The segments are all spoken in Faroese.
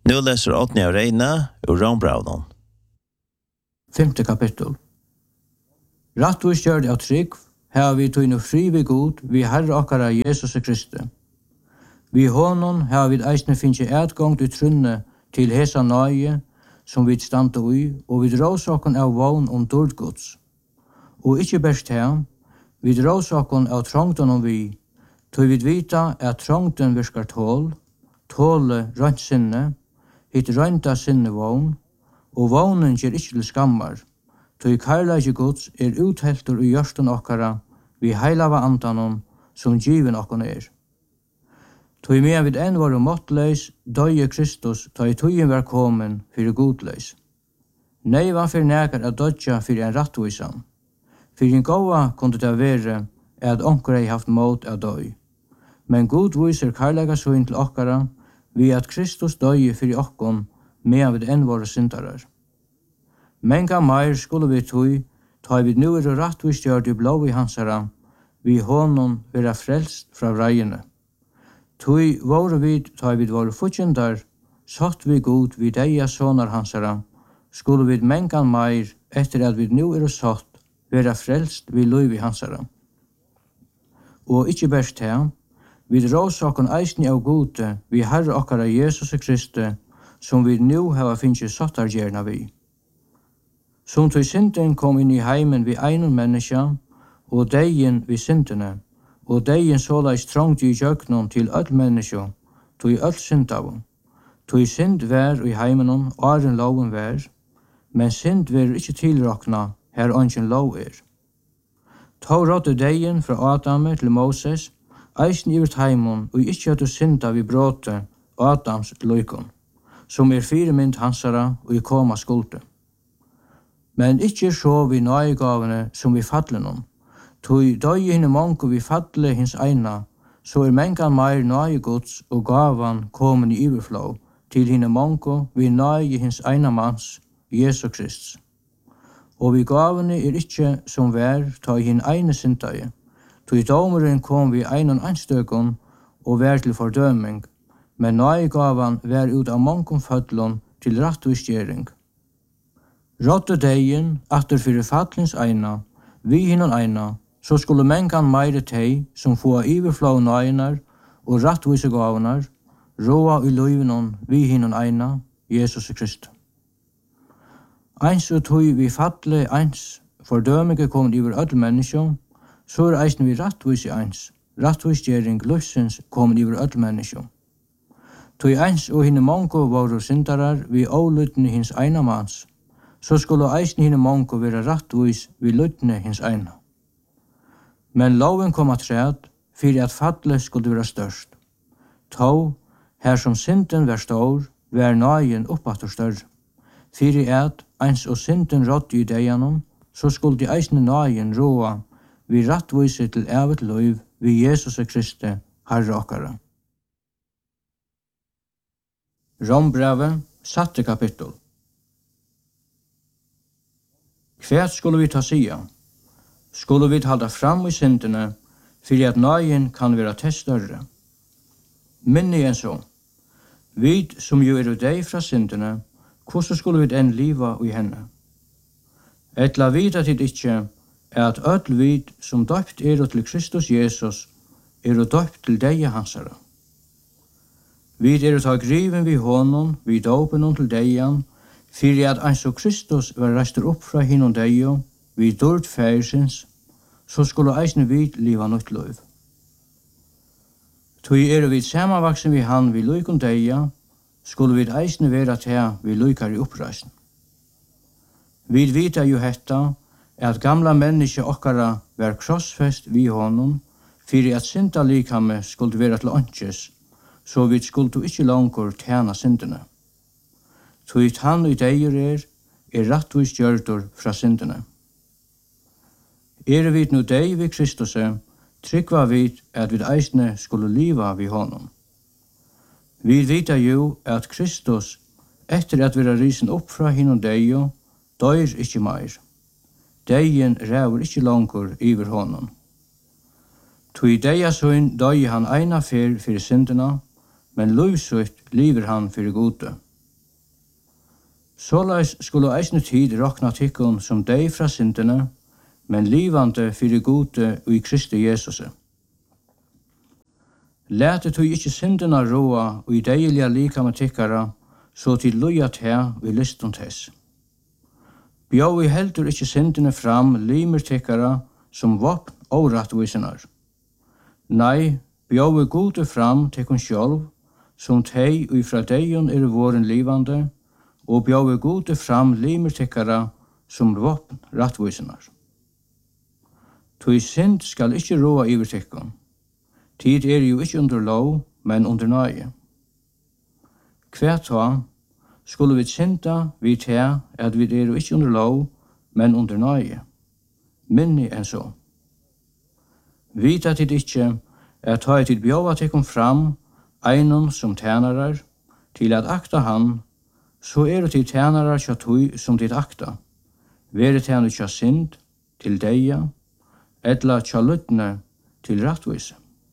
Nu läser Åtni av Reina och Rombraunen. 5. kapittel. Rattvis gjør det av trygg, her vi tog nu fri ved god, vi Herre okkara Jesus Kristi. Vi honom har vi eisne finnes etgang til trunne til hesa nøye, som vi stande ui, og vi drås okken av vogn om dårdgods. Og ikkje best her, vi drås okken av trångten om vi, tog vi vita at trångten virkar tåle rønt sinne, hit rønta sinne vogn, og vognen gjer ikkje til skammar, tog karlage gods utheltur i hjørsten okkara, vi heilava andanon, som given okken Tog med vid en var måttleis, døye Kristus, ta i tøyen var komen fyrir godleis. Neivan fyrir nekar at dødja fyrir en rattvisan. Fyrir en gåa kunde det være at onkrei haft mot av døy. Men god viser karlaga søyn til okkara, vi at Kristus døye fyrir okkon, med vid en var syndarar. Menga meir skulle vi tøy, ta vid nu rattvis gjør i blå i hansara, vi honom vera frelst fra reiene. Tui våre vid, ta vid våre futjendar, satt vi god vid eia sonar hansara, skulle vid mengan meir, etter at vi nu satt, vera frelst vid løyvi hansara. Og ikkje best her, vid råsaken eisni av gode, vi Herre okkara Jesus Kristi, som vi nu hava finnje sattargjerna vi. Som tui synden kom inn i heimen vi einon menneska, og deien vi syndene, og deien såleis trångt i jøknon til öll menneskjo, tog öll syndavon. Tog synd vær i heimenon, åren loven vær, men synd vær ikkje tilrakna, her ongen lov Ta rådde deien fra Adame til Moses, eisen i heimon, og ikkje at du synda vi bråte, Adams løykon, som firemynd hansara og i koma skulde. Men ikkje så vi nøygavene som vi fadlenon, tog døye hinne mongo vi fadle hins eina, så mengan meir nøye gods og gavan komen i iverflå til hinne mongo vi nøye hins eina mans, Jesu Krist. Og vi gavane ikkje som vær ta hin eina syndaje, tog domeren kom vi einan einstøkon og vær til fordøming, men nøye gavan vær ut av mongon fadlon til rattvisgjering. Rådde deien, atter fyrir fadlins eina, vi hinnan eina, så skulle mengan meire tei som få iverflå nøynar og rattvise gavnar, råa i løyvenon vi hinnan eina, Jesus Kristus. Eins og tog vi fadle eins, fordømige kom iver öll menneskjo, så eisen vi rattvise eins, rattvisgjering løsens kom iver öll menneskjo. Tog eins og hinne mongo våre syndarar vi ålutne hins eina mans, så skulle eisen hinne mongo være rattvis vi lutne hins eina. Men loven kom at træd, fyrir at fadle skulle være størst. Tå, her som synden var stor, var nøyen oppatter større. Fyrir at, eins og synden rådde i deianon, så skulle de eisne nøyen råa, vi rattvise til evet løyv, vi Jesus Kristi, Herre okkara. Rombrevet, 7. kapittel. Hvert skulle vi ta sia? Skulle vi halda fram i syndene, fyrir at nøyen kan være til større. Minni enn så. Vi som jo deg fra syndene, hvordan skulle vi enn liva i henne? Etla vita tid ikkje, at öll vid som døpt til Kristus Jesus, døpt til deie hansara. Vi ta griven vi honom, vi dåpenon til deian, fyrir at eins og Kristus var reistur opp fra hinnom deio, vi dård færsins, så skulle eisne vid liva nytt løyv. Tog vi samanvaksen vi han vi lykon deia, skulle vi eisne vera til vi lykar i oppreisen. Vi vita jo hetta, at gamla menneske okkara var krossfest vi honom, fyrir at synda likame skulle vera til åndsjes, så vi skulle ikkje langkur tjena syndene. Tog han i deir rattvis gjørdur fra syndene. Vi nu dei vi Kristus, tryggva vi at vi eisne skulle liva vi honom. Vi vita jo at Kristus, etter at vi risen opp fra hinnom deio, døyr ikkje meir. Deien ræver ikkje langkur iver honom. Tui deia søyn døy han eina fyr fyrir syndina, men løvsutt liver han fyrir gode. Såleis skulle eisne tid rokna tikkun som dei fra syndene, men livande fyrir gode og i Kristi Jesus. Lætet du ikkje syndene roa og i deilige likame tikkara, så til luja te vi lystun tess. Bjau i heldur ikkje syndene fram limer tikkara som vopn og rattvisenar. Nei, bjau i gode fram tikkun sjálv, som tei og ifra deion våren livande, og bjau i gode fram limer tikkara som vopn rattvisenar. Tui synd skal ikkje roa iver tikkun. Tid jo ikkje under lov, men under nøye. Hver ta skulle vi synda vi te at vi jo ikkje under lov, men under nøye. Minni enn så. Vita tid ikkje at ta tid bjava tikkum fram einon som tænarar til at akta han, så det tid tænarar tja tui som tid akta. Vere tænu tja synd til deia, etla tja luttne til rattvise.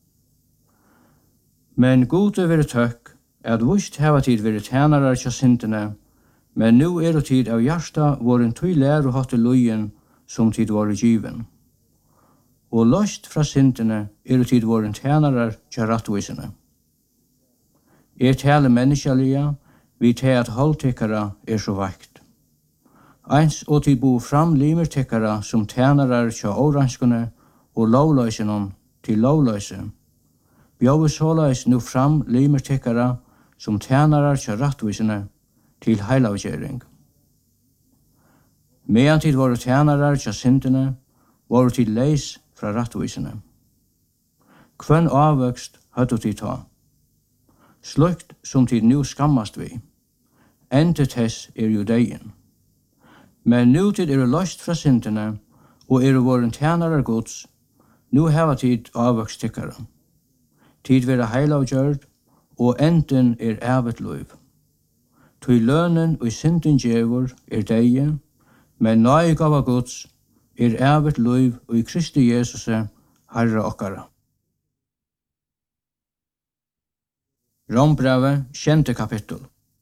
Men gode vere tøkk at vust heva tid vere tænarar tja syndene, men nu tid av hjarta våren tui læru hatt lujen som tid var given. Og løst fra syndene tid våren tænarar tja rattvisene. Tale menneskelige, vi te at holdtikkara så vakt. Eins og tid bo fram limertikkara som tænarar tja oranskene og lovløysenon til lovløyse. Bjau såleis nu fram limertikkara som tænarar tja rattvisene til heilavgjering. Medan tid var tænarar tja syndene, var tid leis fra rattvisene. Kvønn avvøkst høttu tid ta. Slukt som tid nu skammast vi. Endet hess jo deien. Men nu tid løst fra syndene, og våren tænarar gods, nu heva tid avvøkst tikkara. Tid vera heilavgjørd, og enden evet loiv. Tui lønnen og synden djevor deie, men nøy gava gods evet loiv og i Kristi Jesus, Herre okkara. Rombrevet, 10. kapittel.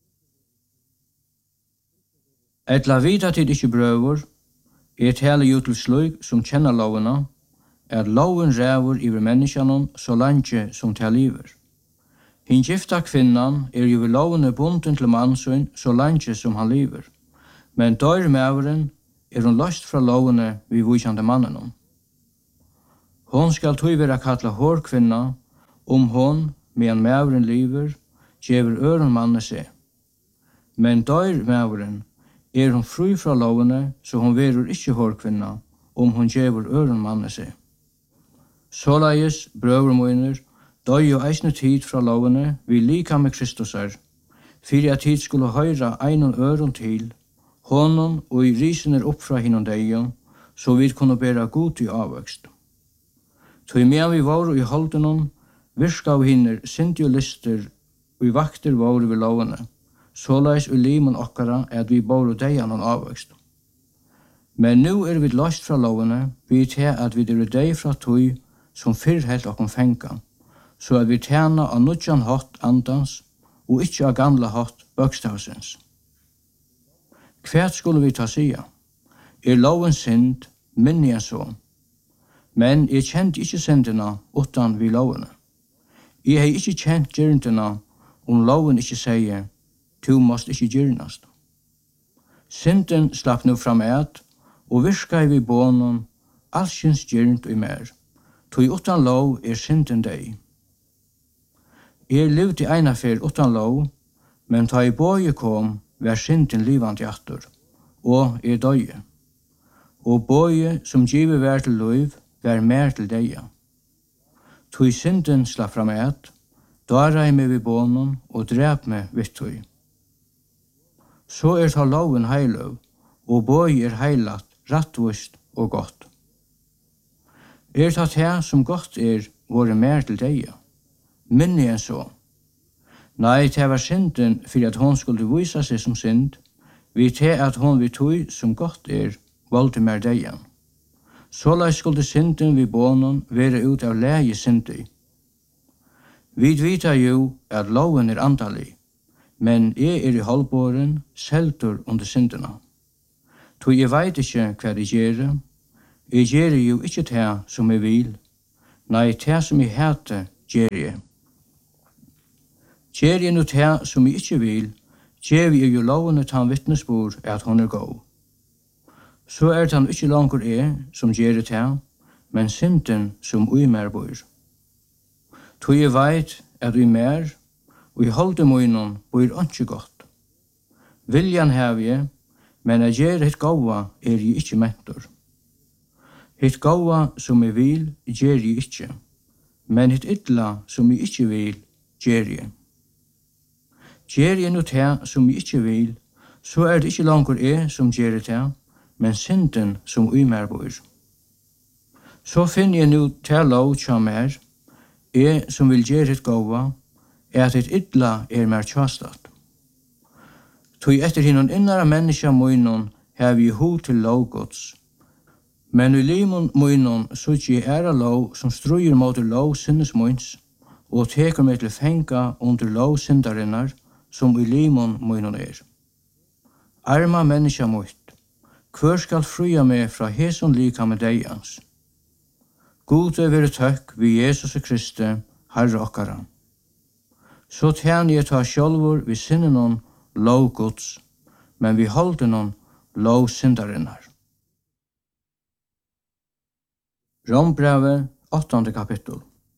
Etla vita tid ikkje brøver, tale jo til sløyg som kjenner lovena, at loven ræver iver menneskjanon så lange som til liver. Hin gifta kvinnan jo ved lovene bunden til mannsøyn så lange som han liver, men dør mæveren hun løst fra lovene vi vujkjande mannen. Hon skal tog vera kalla hår kvinna, hon, medan mæveren liver, gjever øren manne seg. Men dør mæveren hun fri fra lovene, så hon verur ikkje hår kvinna, hon gjever øren manne seg. Såleis, brøvermoiner, døy jo eisne tid fra lovene vi lika med Kristusar, fyrir at tid skulle høyra einon øron til, honom og i risen opp fra hinnom deion, så vi kunne bæra god i avvøkst. Tog medan vi var i holdenom, virka av hinner syndi og lister og i vakter var vi lovene, såleis og limen okkara at vi bor og deian og avvøkst. Men nu vi løst fra lovene, vi til at vi dei fra tog som fyrr helt okkom fenga, så at vi tjena av nudjan hatt andans og ikkje av gamla hatt bøkstavsens. Hvert skulle vi ta sia? Lovens synd minni enn så? Men kjent ikkje syndina utan vi lovene. Hei ikkje kjent gjerndina loven ikkje sier, tu måst ikkje gjernast. Synden slapp nu fram og virka vi bånen, allskyns gjernd og mer. Tog utan lov synden deg. Levde eina fer utan lov, men ta i båje kom, var synden livant i attor, og døye. Og båje som giver vær til lov, var mer til deia. Tog synden slapp fram da rei meg vi bånen og drep meg vittøy. Så ta loven heiløv, og båje heilat, rattvist og godt. Tatt her som godt våre mer til deia. Minni enn så. Nei, det var synden for at hon skulle vise seg som synd, vi til at hon vi tog som godt valgte mer deia. Såleis skulle synden vi bånen være ut av leie syndi. Vi vita jo at loven andalig, men jeg i halvbåren, selter under syndene. Tog jeg vet ikke hva jeg gjør. Jeg gjør jo ikke det som jeg vil. Nei, det som jeg heter, gjør jeg. Gjør jeg nå det som jeg ikke vil, gjør jeg jo lovende til han vittnesbord at hun god. Så det han ikke langer som gjør det, men synden som ui mer bor. Tog jeg vet at ui mer, og i holde munnen bor ikke godt. Viljan har jeg, men jeg gjør hitt gåva jeg ikke mentor. Hitt gåva som jeg vil, gjør jeg ikke, men hitt ytla som jeg ikke vil, gjør jeg. Gjør jeg nå det som jeg ikke vil, så det ikke langer som gjør det, men synden som ui mer bor. Så finner jeg nå til lov til mer, som vil gjøre hitt gåva, at hitt ytla mer tjastat. Tog etter hinnon innara menneska munnen har vi ho til lovgods. Men i limon munnen sutje lov som struer mot lov sinnes munns, og teker meg til fenga under lov syndarinnar, som i limon munnen Arma menneska mutt, hver skal fruja meg fra heson lika med deians. Gode være tøkk vi Jesus Kristi, Herre okkara. Så tjän jeg ta sjálvor vi sinnenon lov Guds, men vi holder noen lov syndarinnar. Rombrevet, 8. kapittel.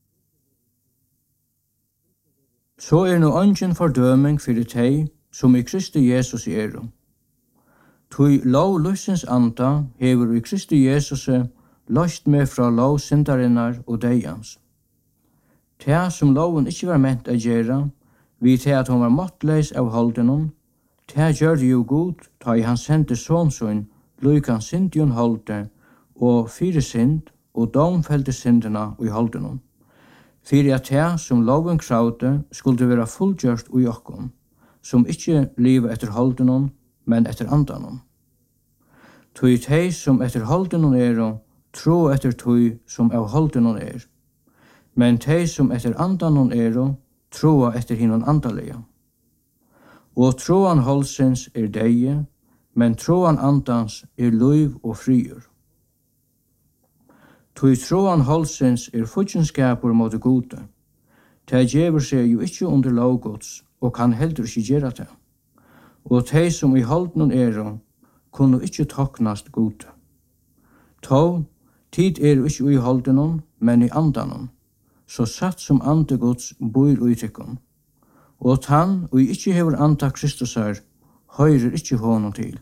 Så nå ongen fordøming fyrir teg, som i Kristi Jesus Tui lov lysens anda hever i Kristi Jesus løst med fra lov syndarinnar og deians. Det som loven ikke var ment å gjøre, vi til at hun var måttleis av holdenom, det gjør det jo god, ta i han sendte sånsøyn, lykan syndjon holde, og fire synd, og domfelte syndena i holdenom. Fyrir at det som loven kravde skulle være fullgjørst i okkom, som ikke liva etter holdenom, men etter andanom. Tui tei som etter holdenom tro etter tui som av holdenom men tei som etter andanon troa etter hinnon andalega. Og troan holdsens deie, men troan andans liv og friur. Tui troan holdsens futjenskapur mot det gode. Tei gjever seg jo ikkje under lovgods, og kan heldur ikkje gjera det. Og tei som i holdenon kunne ikkje toknast gode. Tå, tid ikkje i holdenon, men i andanon. Så satt som andegods bor i tykkon. Og han, og ikkje hever anta Kristus høyrer ikkje honom til.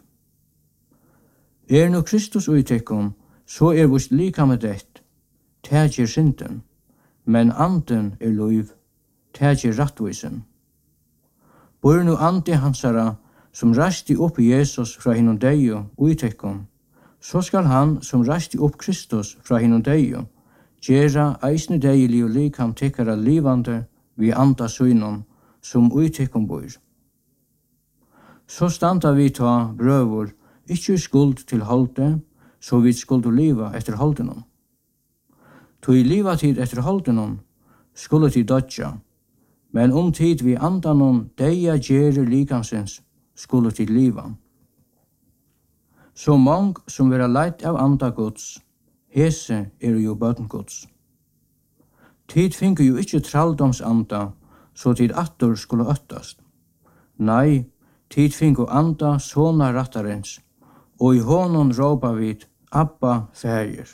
Nå Kristus i tykkon, så vårt lika med det, tægjer synden, men anden liv, tægjer rattvisen. Bor nu ande hansara, som rasti opp Jesus fra hinnom deio i tykkon, så skal han som rasti opp Kristus fra hinnom deio, gjera eisne deili og likam tekkara livande vi anda synon som uitekkom bor. Så standa vi ta brøvor, ikkje skuld til holde, så vi skuldu liva etter holdenom. Tog liva tid etter holdenom, skulle tid dodja, men tid vi andanon deia gjere likansens, skulle tid liva. Så mong som vera leit av andagods, hese jo bøtengods. Tid finker jo ikkje tralldomsanda, så tid attor skulle øttast. Nei, tid finker anda såna rattarens, og i honom råpa vid Abba fægir.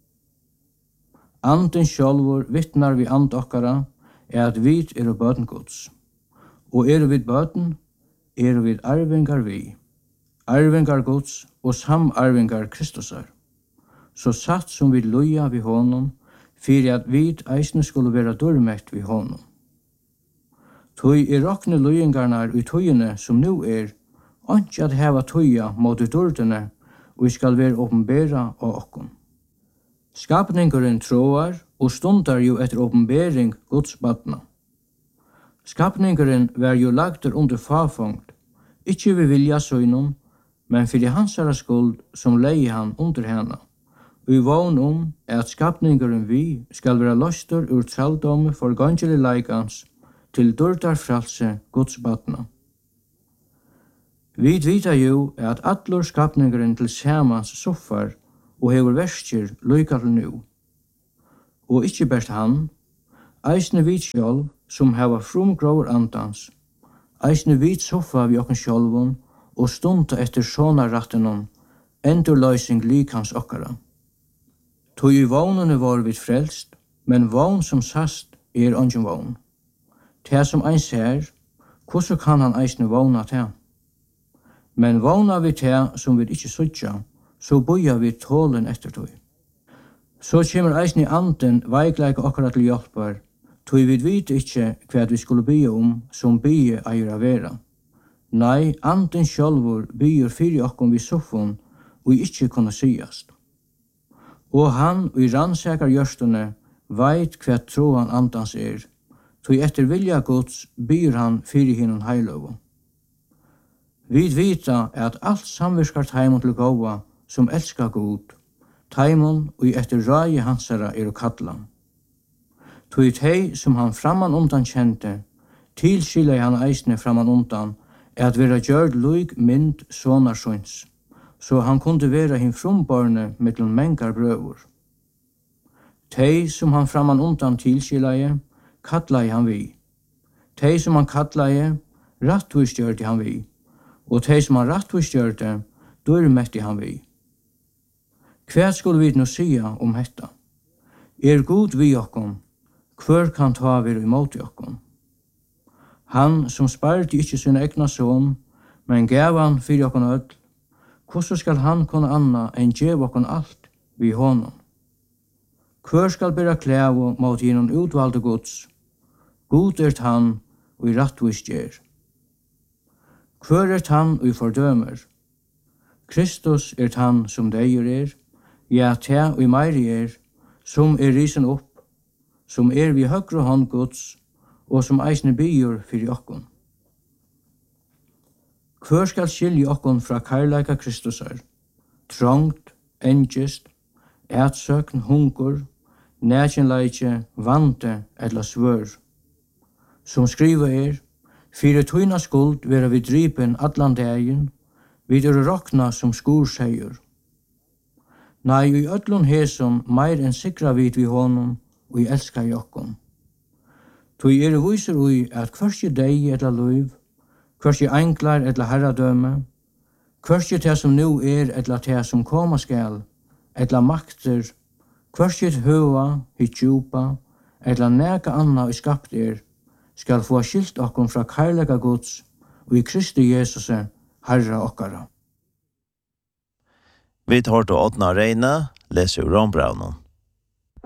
Anden sjálvor vittnar vi and okkara, at vi bøtengods. Og vi bøten, vi arvingar vi. Arvingar gods og samarvingar Kristusar. Så satt som vi loja vi honom, fyrir at vi eisne skulle vera dormekt vi honom. Tui rokne lojengarnar i tøyene som nu ikke at heva tøya mot dordene, og skal være åpenbæra av okkom. Skapningeren troar og stundar jo etter åpenbæring Guds badna. Skapningeren var jo lagter under fafongt, ikkje vi vilja søgnon, men fyrir hansara skuld som leie han under hana. Vi vån at skapningeren vi skal være løster ur tralldom for gangelig leikans til dordar fralse Guds badna. Vi vita jo at allur skapningeren til samans soffar og hever verskir lykka til nu. Og ikkje best han, eisne vit sjálv som heva frumgróur andans, eisne vit soffa vi okkur sjálvun og stunda etter sonarrattenon, endurløysing likans okkara. Tog i vågnene var vi frelst, men vågn som sast ongin vågn. Det som ein ser, hvordan kan han eisne vågna til? Men vågna vi til som vi ikkje suttja, så boja vi tålen etter tog. Så kommer eisne anden veikleika okkara til hjelpar, tog vi vet ikkje hva vi skulle bya som bya eier av vera. Nei, anden sjálvur byr fyrir okkom vi soffon og ikkje kunne sigast. Og han og i rannsakar gjørstene veit hva troan andans tog etter vilja Guds byr han fyrir hinnon heiløvo. Vi vita at alt samvirskar taimon til gåva som elskar Gud, taimon og etter røye hansara kalla. Tog tei som han framan undan kjente, tilskilja han eisne framan undan, at vera gjørd luik mynd sonarsons, så han kunde vera hin frumbarne mittel mengar brøvur. Tei som han framan undan tilskilja, kallaði han vi. Tei som han kallaði, rattvistgjørte han vi, og tei som han rattvistgjørte, dørmetti han vi. Hva skulle vi nå sia hetta? God vi okkom, hver kan ta vir imot okkom? Han som sparti ikkje sin egna son, men gav han fyrir okkom öll, hvordan skal han kunne anna enn gjev okkom alt vi honom? Hver skal bera klævo mot hinnom utvalde Guds? God han og i rattvis gjer. Hver han og i fordømer? Kristus han som deier ja, ta og i meiri som risen opp, som vi høgre hånd Guds, og som eisne byr fyrir okkon. Hver skal skilje okkon fra kærleika Kristusar? Trångt, engest, ætsøkn, hungur, nækjenleikje, vante eller svør. Som skriva fyrir tøyna skuld vera vi drypen allan dagen, vi rokna som skorseier. Nei, i öllun heson meir enn sikra vid vi honom, og i elskar i okkom. Tui viser ui at hversi deg etla luiv, hversi enklar etla herradøme, hversi te som nu etla te som koma skal, etla makter, hversi høva, hit djupa, etla neka anna i skapt skal få skilt okkom fra kærlega Guds, og i Kristi Jesus Herra okkara. Vi tar til Åtna Reine, leser Rombraunen.